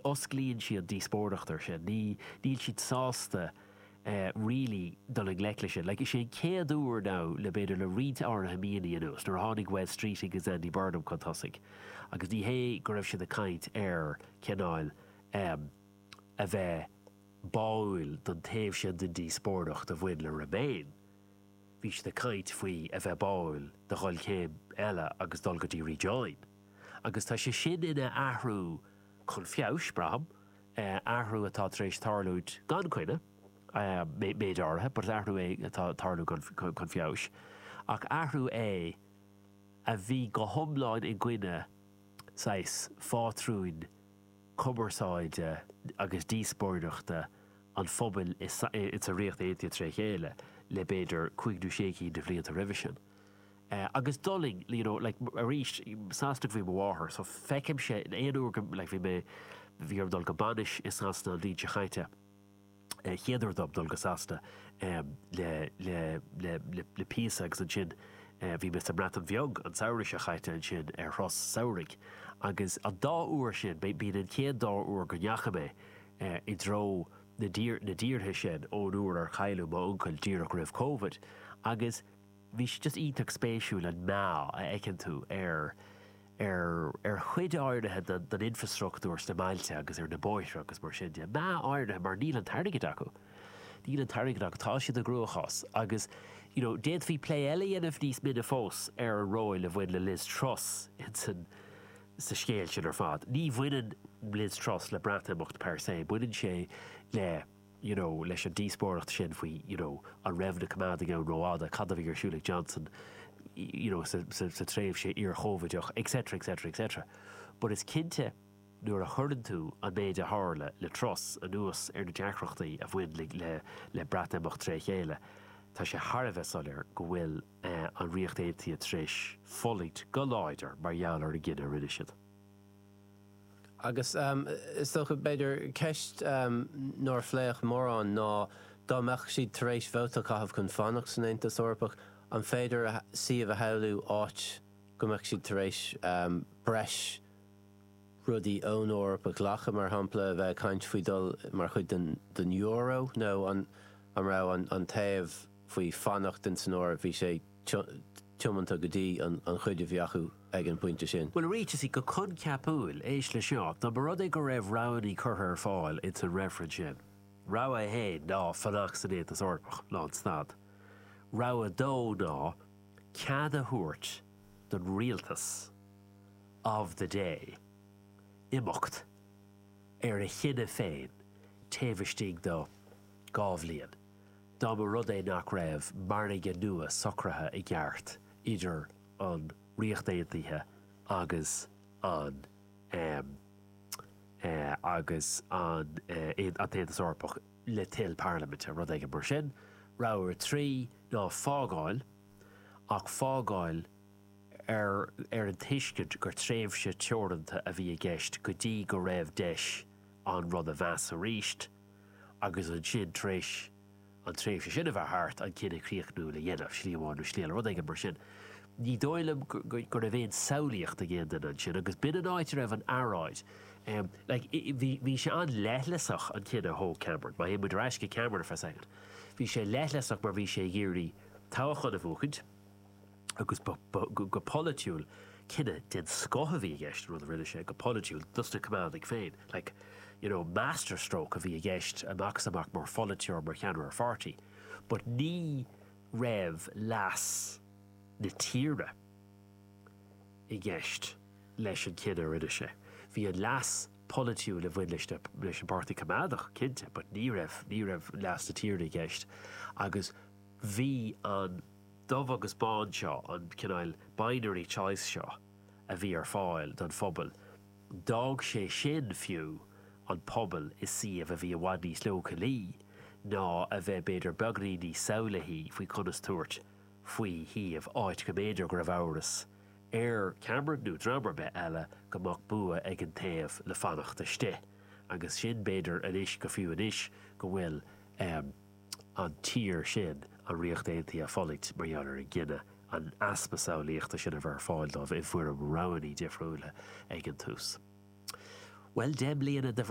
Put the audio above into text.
osglíonn siad díospóireachtar sin, níl siad sásta really dul an gleicle sin. Like, is sé céad úr now le beidir le rid áirithe míana anús, nar tháinig West Street agus Andy Burnham chun tosaigh. Agus ní hé go raibh siad a caint ceannáil a bheith báil don taobh siad den díospóireacht a bhfuin le Remain. Bhí siad a caint faoi a bheith báil de ghail céim eile agus dul go dtí rejoin. Agus tá sé sin ina ahrú chun fiabhs braham, ahrú atá tar éis tarlúid gan cuine, méid áirithe, but ahrú atá tarlú chun fiabhs. Ach ahrú a bhí go thomláin in gcuine sais fátrúin cumarsáide agus díospóireachta an phobal is a riocht éitia tre chéile le beidir 56 de bhliaanta revision. Agus dulling, you know, like a ríist sásta bhí mháthair, so feicim sé in éon úr like bhí ar dul go banis is sásta an díte chaite chéadar dul go sásta le písa agus an sin bhí Mr. Bratton bheog an saoirse chaite an sin ar Ross Saoirigh. Agus a dá úr sin, bín an céad dá úr go neacha I dro na díirthe sin ón úr ar chailú má uncail díreach raibh COVID. Agus bhí si just ítach spéisiúil an má a eicin tú ar chuid áirithe den infrastruchtúr stamáilte agus ar na bóithre agus mar sin. Má áirithe mar níl an tarigad acu. Níl an tarigad acu tá siad a grúchas. Agus, you know, déad bhí play eile dhéanamh níos minic fós ar an róil a bhfuin le Liz Truss in sa scéal sin ar fad. Ní bhainean Liz Truss le bratamocht per se, bhainean sé le, you know, leis an díospóireacht sin faoi, you know, an raibh commanding an Roada, Caddaigh ar Siúla Johnson, you know, sa tréimh sé ar chovideach, etc., etc., etc. But is cinnte nuair a churann tú an méid a tharla le Truss a nuas ar na deacrachtaí a bhfuin le bratamocht tre chéile. Tá sé tharbheith solir go bhfuil an riocht éitia tréis folit go láidir mar dheallar a gine rinne siad. Agus is doch beidir ceist nóir phléach mór an ná dámeach siad tar éis bhóta caithfh chun fánach san Aontas Eorpach an féidir siomh a heilú áit go meach siad tar éis breis rudí ón Eorpach lacha mar hampla bheith caint faoi dul mar chuid den euro nó an rá an taobh faoi fannacht den san óir bhí sé tiomanta go dtí an chuide bheachu ag an pointe sin. Well, ríte sí go chun ceapúil éis le seo, tá mar rud é go raibh ránaí curtha ar fáil it's a reference sin. Rá a hé ná fannach san Aontas Eorpach lá an stad. Rá a dó ná cead a thuairt don rialtas of the day imeacht ar a chinne féin taobhistigh do gábhlíon. Dá mar rud é nach raibh marnaige nua socrathe I gceart idir an riocht éintaithe agus an Aontas Eorpach le til parlamente rud ag mar sin. Ráir trí ná fágáil ach fágáil ar an tuiscint gur tréimh se teoranta a bhí a gceist go dtí go raibh deis an rud a bheas a ríist agus an sin tréis an tréimh sin a bheith thart an cinenne chríochnú le dhéanamh slíomháinú slíal rud ag mar sin. Ní dóilem gur a bhéon saolaíocht a ggéan den an sin agus bin an áit raibh an áráid. Bhí sé an leithlasach an cinenne thó Cameron, má éimid reisce Cameron fa sagad. Bhí sé leithlasach mar bhí sé géirí táchán a bhuachaid agus go politiúil cinenne den scotha bhí a gceist rud a rinne sé go politiúil dusta command ag féin. Like, you know, masterstroke a bhí a gceist amach mar folitiúr mar cheanú ar fartaí. But ní raibh las na tíre I gceist leis an cinenne rinne sé. Bhí an las politiúil a bhain leis an partaí commandach cinnte, but ní raibh las na tíre I gceist. Agus bhí an dubh agus bán seo an cinál binary choice seo a bhí ar fáil don phobal. Dág sé sin fiú an pobl is siomh a bhí a bhaid níos leo lí ná a bheith beidir beagnaí níos saolaí faoi conas tuairt faoi híomh áit go méidir go raibh amhras ar Cameron nó dramar be eile go mbeadh bua ag an taobh le fannacht a ste. Agus sin beidir inis go fiú inis go bhfuil an tír sin an riocht éintaí a folit mar dheallar a gine an aspa saolaíochta sin a bhar fáil dómh I bhuair am ránaí difriúla ag an tús. Well, dem líana